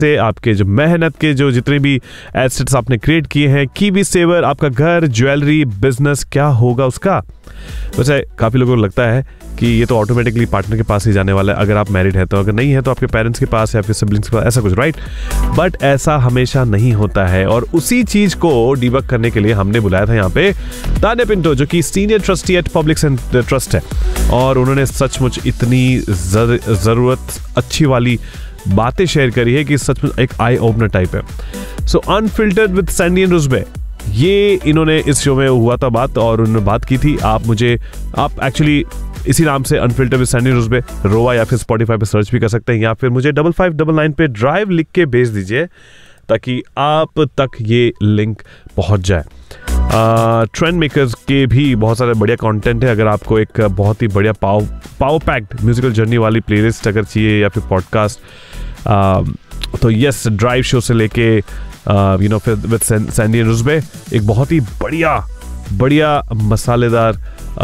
से आपके जो मेहनत के जो जितने भी एसेट्स आपने क्रिएट किए हैं, कीवी सेवर, आपका घर, ज्वेलरी, बिजनेस, क्या होगा उसका? वैसे काफ़ी लोगों को लगता है कि ये तो ऑटोमेटिकली पार्टनर के पास ही जाने वाला है अगर आप मैरिड है तो, अगर नहीं है तो आपके पेरेंट्स के पास या फिर सिबलिंग्स के पास, ऐसा कुछ, राइट? बट ऐसा हमेशा नहीं होता है, और उसी चीज़ को डिबक करने के लिए हमने बुलाया था यहाँ पे तान्या पिंटो, जो कि senior trustee eight public trust है, और उन्होंने सचमुच इतनी ज़रूरत अच्छी वाली बातें शेयर करी है कि सचमुच एक आई ओपनर टाइप है। सो अनफिल्टर्ड विद सैंडी एंड रुस्बे, ये इन्होंने इस शो में हुआ था बात, और उन्होंने बात की थी। आप एक्चुअली इसी नाम से अनफिल्टर्ड विद सैंडी रुस्बे रोवा या फिर स्पॉटिफाई पे सर्च भी कर सकते हैं, या फिर मुझे 5599 पे ड्राइव लिख के भेज दीजिए ताकि आप तक ये लिंक पहुंच जाए। ट्रेंड मेकर्स के भी बहुत सारे बढ़िया कंटेंट है। अगर आपको एक बहुत ही बढ़िया पावर पैक्ड म्यूजिकल जर्नी वाली प्लेलिस्ट अगर चाहिए या फिर पॉडकास्ट, तो यस, ड्राइव शो से लेके फिर विद सैंडी एंड रुस्बे एक बहुत ही बढ़िया मसालेदार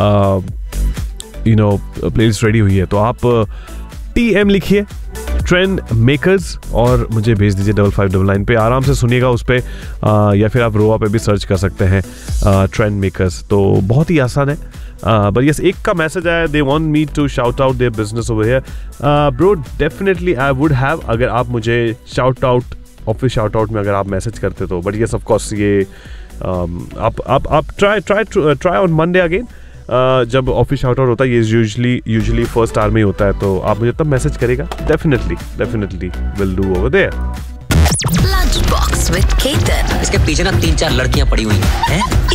प्लेलिस्ट रेडी हुई है। तो आप TM लिखिए, ट्रेंड मेकर्स, और मुझे भेज दीजिए 5599 पे, आराम से सुनिएगा उस पे, या फिर आप रोवा पे भी सर्च कर सकते हैं ट्रेंड मेकर्स, तो बहुत ही आसान है। बट यस, एक का मैसेज आया, they want me to shout out their business over here. Bro, definitely I would have, अगर आप मुझे shout out office shout out में अगर आप मैसेज करते तो, बट यस ऑफ कोर्स ये आप ट्राई ऑन मंडे अगेन, जब ऑफिस शाउट आउट होता है, ये यूजुअली फर्स्ट आवर में ही होता है, तो आप मुझे तब मैसेज करेगा, definitely will do over there. Lunch box with Ketan, इसके पीछे ना 3-4 लड़कियां पड़ी हुई हैं।